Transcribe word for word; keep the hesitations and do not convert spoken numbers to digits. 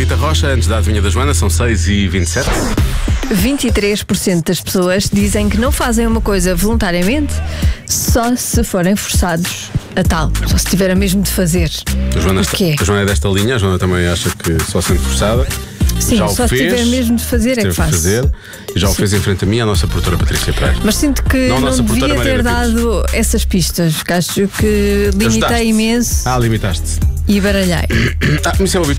Rita Rocha, antes da adivinha da Joana, são seis e vinte e sete. vinte e três por cento das pessoas dizem que não fazem uma coisa voluntariamente só se forem forçados a tal, só se tiverem mesmo de fazer. A Joana, o está, quê? a Joana é desta linha, a Joana também acha que só sendo forçada. Sim, já só o se fez, tiver mesmo de fazer é que faço. fazer, e já o fez em frente a mim, a nossa produtora Patrícia Pereira. Mas sinto que Não a não, nossa devia produtora ter Mariana dado essas pistas, porque acho que limitei Ajudaste. imenso Ah, limitaste. e baralhei. Ah, isso é o habitual.